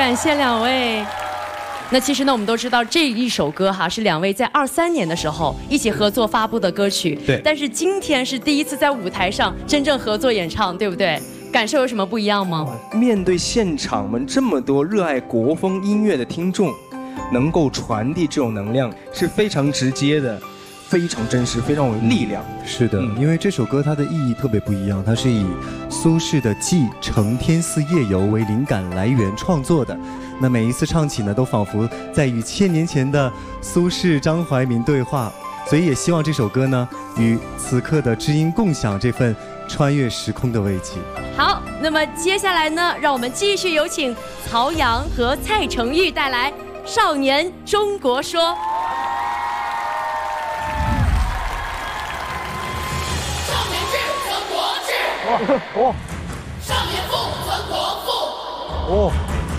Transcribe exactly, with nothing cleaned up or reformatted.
感谢两位。那其实呢，我们都知道这一首歌哈是两位在二三年的时候一起合作发布的歌曲， 对。 但是今天是第一次在舞台上真正合作演唱，对不对？感受有什么不一样吗？ 面对现场我们这么多热爱国风音乐的听众，能够传递这种能量是非常直接的。 非常真实，非常有力量。 嗯、是的、嗯，因为这首歌它的意义特别不一样，它是以苏轼的《寄承天寺夜游》为灵感来源创作的。那每一次唱起呢，都仿佛在与千年前的苏轼、张怀民对话。所以也希望这首歌呢，与此刻的知音共享这份穿越时空的慰藉。 好，那么接下来呢，让我们继续有请曹阳和蔡成玉带来《少年中国说》。 哦，少年富，存国富。哦。